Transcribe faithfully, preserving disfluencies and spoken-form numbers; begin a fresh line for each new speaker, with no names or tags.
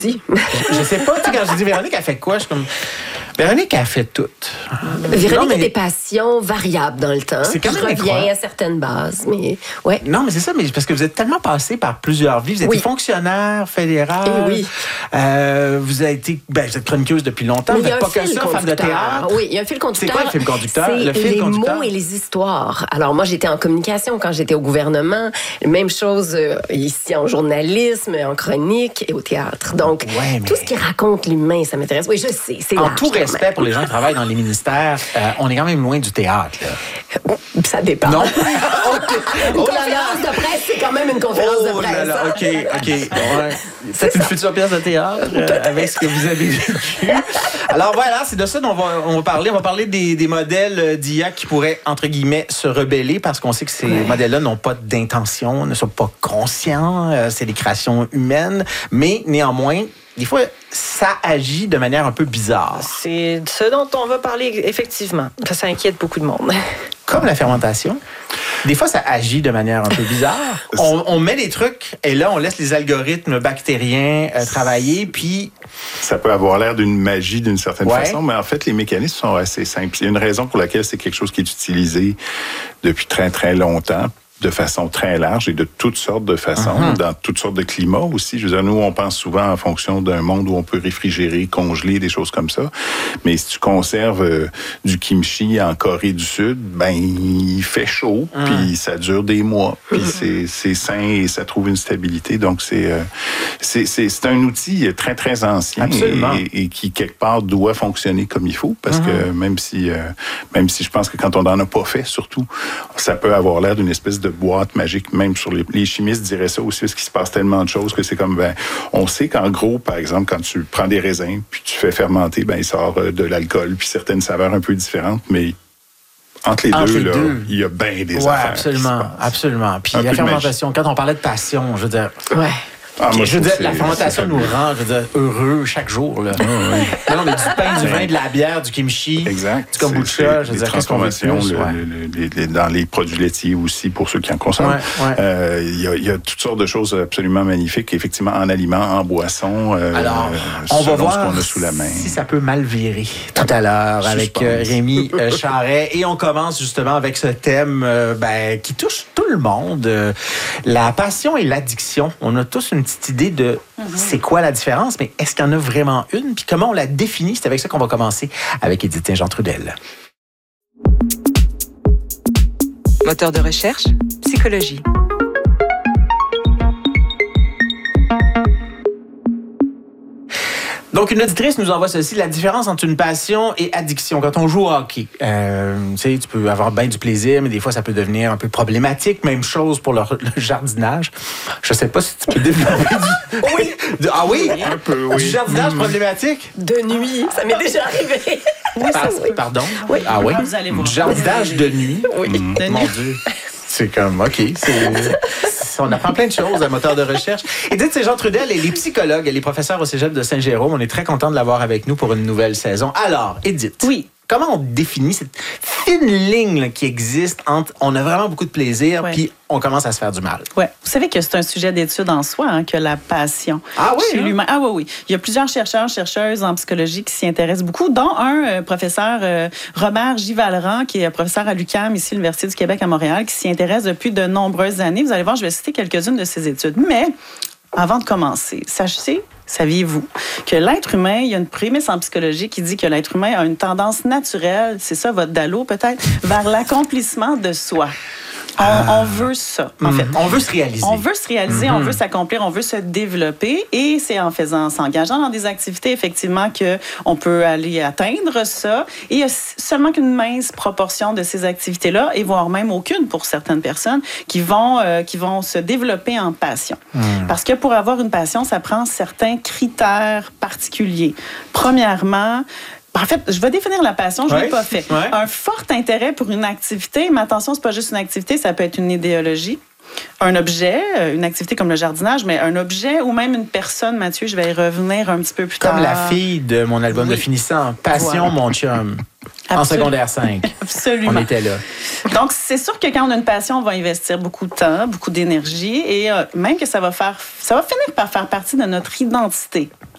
Je sais pas, tu sais, quand je dis Véronique, elle fait quoi? Je suis comme... Véronique, elle fait tout.
Véronique
Non, mais...
a des passions variables dans le temps.
C'est quand même
Je reviens
incroyable.
à certaines bases, mais ouais.
Non, mais c'est ça, mais parce que vous êtes tellement passé par plusieurs vies. Vous êtes
Oui.
fonctionnaire fédéral.
Eh oui.
Euh, vous avez été, ben, vous êtes chroniqueuse depuis longtemps.
Mais
vous
il y a
n'êtes
un
pas que
fil
ça, femme de
conducteur.
théâtre.
Oui, il y a un fil conducteur.
C'est quoi le fil conducteur?
C'est
Le fil
les
conducteur?
mots et les histoires. Alors moi, j'étais en communication quand j'étais au gouvernement. Même chose euh, ici en journalisme, en chronique et au théâtre. Donc,
Ouais, mais-
tout ce qui raconte l'humain, ça m'intéresse. Oui, je sais, c'est
En
large,
tout
quand même.
respect pour les gens qui travaillent dans les ministères, euh, on est quand même loin du théâtre. Là.
Ça dépend.
Non?
Une
Oh là
conférence de presse, c'est quand même une conférence
Oh
de presse.
là là,
hein.
OK, OK. Ouais. Faites une future pièce de théâtre euh, avec ce que vous avez vécu. Alors voilà, c'est de ça dont on va, on va parler. On va parler des, des modèles d'I A qui pourraient, entre guillemets, se rebeller parce qu'on sait que ces
Ouais.
modèles-là n'ont pas d'intention, ne sont pas conscients. Euh, c'est des créations humaines. Mais néanmoins, des fois, ça agit de manière un peu bizarre.
C'est ce dont on va parler, effectivement. Ça, ça inquiète beaucoup de monde.
Comme la fermentation. Des fois, ça agit de manière un peu bizarre. On, on met des trucs et là, on laisse les algorithmes bactériens euh, travailler, puis...
Ça peut avoir l'air d'une magie d'une certaine
Ouais.
façon, mais en fait, les mécanismes sont assez simples. Il y a une raison pour laquelle c'est quelque chose qui est utilisé depuis très, très longtemps, de façon très large et de toutes sortes de façons,
Uh-huh.
dans toutes sortes de climats aussi. Je veux dire, nous, on pense souvent en fonction d'un monde où on peut réfrigérer, congeler, des choses comme ça. Mais si tu conserves euh, du kimchi en Corée du Sud, ben il fait chaud,
Uh-huh.
puis ça dure des mois, puis c'est, c'est sain et ça trouve une stabilité. Donc, c'est, euh, c'est, c'est, c'est un outil très, très ancien
Absolument.
et, et qui, quelque part, doit fonctionner comme il faut, parce que même si, euh, même si je pense que quand on n'en a pas fait, surtout, ça peut avoir l'air d'une espèce de boîte magique, même sur les, les chimistes diraient ça aussi, parce qu'il se passe tellement de choses que c'est comme, ben, on sait qu'en gros, par exemple, quand tu prends des raisins, puis tu fais fermenter, ben, il sort euh, de l'alcool, puis certaines saveurs un peu différentes, mais entre les
Entre
deux,
les
là,
deux.
il y a bien des
Ouais,
affaires. qui se
absolument,
passent.
absolument. Puis
Un
la
peu de
fermentation, quand on parlait de passion, je veux dire...
Ouais.
Ah, moi,
je veux
trouve
dire,
que
la
c'est-
fermentation
c'est
nous
fabuleux.
rend, je veux dire, heureux chaque jour. Là. Non, non, mais du pain, du vin, de la bière, du kimchi,
Exact.
du kombucha,
C'est- c'est
je veux
des
dire, qu'est-ce qu'on veut de
transformations,
plus?
le-
Ouais.
le- le- les- dans les produits laitiers aussi, pour ceux qui en consomment.
Ouais, ouais.
Euh, Il y, a, il y a toutes sortes de choses absolument magnifiques, effectivement, en aliments, en boissons. euh,
Alors,
euh,
on va
selon
voir
ce qu'on a sous la main.
si ça peut mal virer tout à l'heure avec
Suspense.
euh, Rémi euh, Charret. Et on commence justement avec ce thème euh, ben, qui touche tout le monde, euh, la passion et l'addiction. On a tous une petite idée de c'est quoi la différence, mais est-ce qu'il y en a vraiment une? Puis comment on la définit? C'est avec ça qu'on va commencer avec Édith Saint-Jean Trudel.
Moteur de recherche, psychologie.
Donc, une auditrice nous envoie ceci, la différence entre une passion et addiction. Quand on joue au hockey, euh, tu sais, tu peux avoir bien du plaisir, mais des fois, ça peut devenir un peu problématique. Même chose pour le, le jardinage. Je sais pas si tu peux développer du... Oui! Du- ah oui?
Un peu, oui.
Du jardinage problématique?
De nuit, ça m'est déjà arrivé.
Par- Pardon?
Oui.
Ah oui?
Vous allez voir.
Du jardinage de nuit?
Oui.
De
Mon
nuit.
Dieu. C'est comme, OK, c'est, c'est- on apprend plein de choses, un moteur de recherche. Edith Saint-Jean Trudel, elle est psychologue, elle est professeure au Cégep de Saint-Jérôme. On est très content de l'avoir avec nous pour une nouvelle saison. Alors, Edith.
Oui.
Comment on définit cette fine ligne là, qui existe entre on a vraiment beaucoup de plaisir
Ouais.
puis on commence à se faire du mal?
Ouais. Vous savez que c'est un sujet d'étude en soi, hein, que la passion.
Ah oui,
Chez
hein?
l'humain. Ah oui, oui. Il y a plusieurs chercheurs, chercheuses en psychologie qui s'y intéressent beaucoup, dont un euh, professeur, euh, Robert Givalran, qui est professeur à l'U Q A M, ici, l'Université du Québec à Montréal, qui s'y intéresse depuis de nombreuses années. Vous allez voir, je vais citer quelques-unes de ses études. Mais, avant de commencer, sachez, saviez-vous que l'être humain, il y a une prémisse en psychologie qui dit que l'être humain a une tendance naturelle, c'est ça votre dallo peut-être, vers l'accomplissement de soi. On, on veut ça, en fait.
On veut se réaliser.
On veut se réaliser, on veut s'accomplir, on veut se développer et c'est en faisant, en s'engageant dans des activités, effectivement, qu'on peut aller atteindre ça. Et il y a seulement qu'une mince proportion de ces activités-là, et voire même aucune pour certaines personnes, qui vont, euh, qui vont se développer en passion. Parce que pour avoir une passion, ça prend certains critères particuliers. Premièrement, en fait, je vais définir la passion, je ne
Ouais.
l'ai pas fait.
Ouais.
Un fort intérêt pour une activité, mais attention, c'est pas juste une activité, ça peut être une idéologie, un objet, une activité comme le jardinage, mais un objet ou même une personne, Mathieu, je vais y revenir un petit peu plus tard.
Comme la fille de mon album de
Oui.
finissant, Passion,
Voilà.
mon chum, en
Absolument.
secondaire cinq.
Absolument.
On était là.
Donc, c'est sûr que quand on a une passion, on va investir beaucoup de temps, beaucoup d'énergie et euh, même que ça va faire, ça va finir par faire partie de notre identité.